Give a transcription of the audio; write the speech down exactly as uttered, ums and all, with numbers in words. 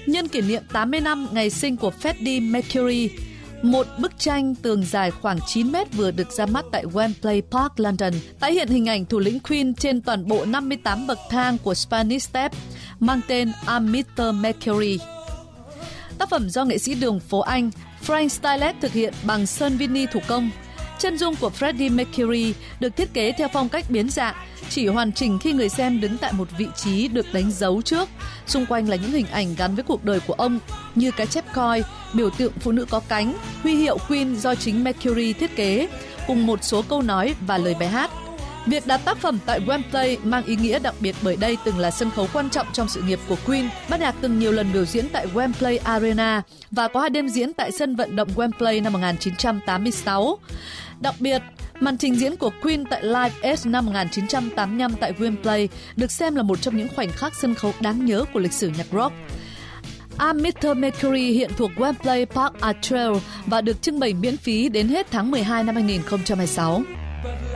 Nhân kỷ niệm tám mươi năm ngày sinh của Freddie Mercury, một bức tranh tường dài khoảng chín mét vừa được ra mắt tại Wembley Park, London, tái hiện hình ảnh thủ lĩnh Queen trên toàn bộ năm mươi tám bậc thang của Spanish Steps, mang tên I'm mít-tơ Mercury. Tác phẩm do nghệ sĩ đường phố Anh Frank Stylet thực hiện bằng sơn vini thủ công. Chân dung của Freddie Mercury được thiết kế theo phong cách biến dạng, chỉ hoàn chỉnh khi người xem đứng tại một vị trí được đánh dấu trước. Xung quanh là những hình ảnh gắn với cuộc đời của ông như cái chép coi, biểu tượng phụ nữ có cánh, huy hiệu Queen do chính Mercury thiết kế, cùng một số câu nói và lời bài hát. Việc đặt tác phẩm tại Wembley mang ý nghĩa đặc biệt bởi đây từng là sân khấu quan trọng trong sự nghiệp của Queen. Ban nhạc từng nhiều lần biểu diễn tại Wembley Arena và có hai đêm diễn tại sân vận động Wembley năm một nghìn chín trăm tám mươi sáu. Đặc biệt, màn trình diễn của Queen tại Live Aid năm một nghìn chín trăm tám mươi lăm tại Wembley được xem là một trong những khoảnh khắc sân khấu đáng nhớ của lịch sử nhạc rock. I'm mít-tơ Mercury hiện thuộc Wembley Park Art Trail và được trưng bày miễn phí đến hết tháng mười hai năm hai nghìn không trăm hai mươi sáu.